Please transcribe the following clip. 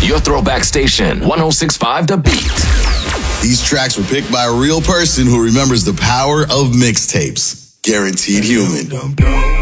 Your throwback station, 106.5 The Beat. These tracks were picked by a real person who remembers the power of mixtapes. Guaranteed Human.